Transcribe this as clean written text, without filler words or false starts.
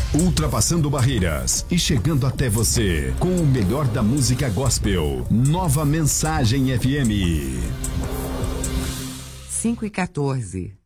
Ultrapassando barreiras e chegando até você com o melhor da música gospel. Nova Mensagem FM. 5:14.